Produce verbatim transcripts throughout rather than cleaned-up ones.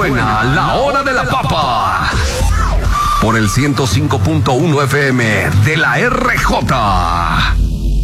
Suena la hora de la papa. Por el ciento cinco punto uno F M de la R J.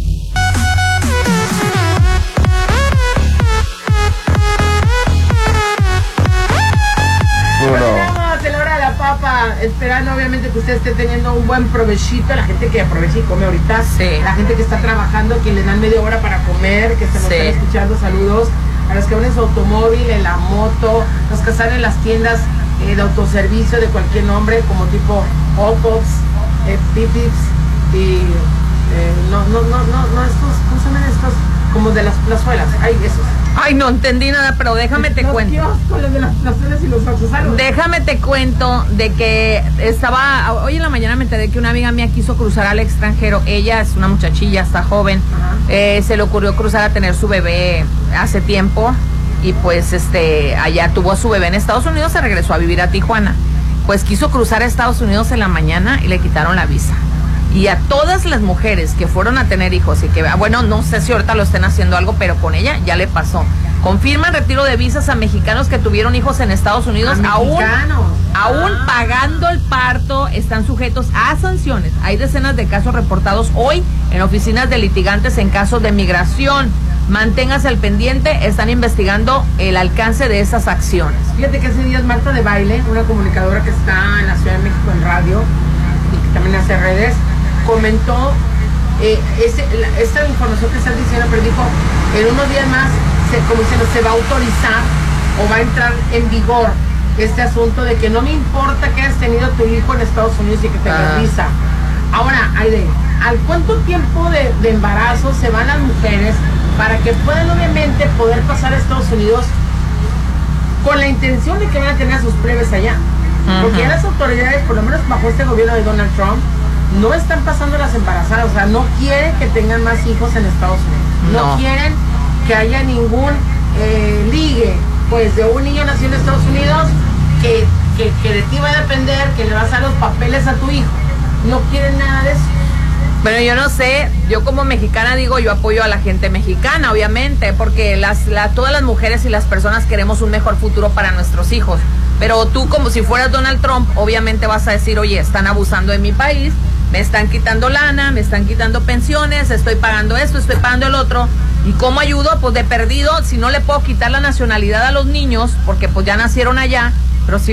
Volvemos a la hora de la papa, esperando obviamente que usted esté teniendo un buen provechito, la gente que aprovecha y come ahorita, sí. La gente que está trabajando, que le dan media hora para comer, que se nos sí. están escuchando, saludos a los que van en su automóvil, en la moto, los que están en las tiendas eh, de autoservicio de cualquier nombre, como tipo Opops, eh, Pipips y eh, no, no, no, no, no, estos, ¿cómo se llaman estos? Como de las plazuelas, hay esos. Ay, no entendí nada, pero déjame te los cuento. Kioscos, los de las plazuelas y los autosalvos. Déjame te cuento de que estaba, hoy en la mañana me enteré que una amiga mía quiso cruzar al extranjero. Ella es una muchachilla, está joven. Eh, se le ocurrió cruzar a tener su bebé hace tiempo y pues este allá tuvo a su bebé en Estados Unidos, se regresó a vivir a Tijuana. Pues quiso cruzar a Estados Unidos en la mañana y le quitaron la visa. Y a todas las mujeres que fueron a tener hijos y que, bueno, no sé si ahorita lo estén haciendo algo, pero con ella ya le pasó. Confirman retiro de visas a mexicanos que tuvieron hijos en Estados Unidos, aún, aún ah. pagando el parto, están sujetos a sanciones. Hay decenas de casos reportados hoy en oficinas de litigantes en casos de migración. Manténgase al pendiente, están investigando el alcance de esas acciones. Fíjate que hace días Marta de Baile, una comunicadora que está en la Ciudad de México en radio y que también hace redes, comentó eh, ese, la, esta información que están diciendo, pero dijo, en unos días más, se, como diciendo, se va a autorizar o va a entrar en vigor este asunto de que no me importa que hayas tenido tu hijo en Estados Unidos y que tengas ah. visa. Ahora, Aide, ¿al cuánto tiempo de, de embarazo se van las mujeres para que puedan obviamente poder pasar a Estados Unidos con la intención de que van a tener a sus plebes allá? Uh-huh. Porque ya las autoridades, por lo menos bajo este gobierno de Donald Trump, no están pasando las embarazadas, o sea, no quieren que tengan más hijos en Estados Unidos, no, no quieren que haya ningún eh, ligue, pues, de un niño nacido en Estados Unidos que, que, que de ti va a depender, que le vas a dar los papeles a tu hijo, no quieren nada de eso. Bueno, yo no sé, yo como mexicana digo, yo apoyo a la gente mexicana, obviamente, porque las, la, todas las mujeres y las personas queremos un mejor futuro para nuestros hijos, pero tú como si fueras Donald Trump, obviamente vas a decir, oye, están abusando de mi país, me están quitando lana, me están quitando pensiones, estoy pagando esto, estoy pagando el otro, ¿y cómo ayudo? Pues de perdido, si no le puedo quitar la nacionalidad a los niños, porque pues ya nacieron allá, pero si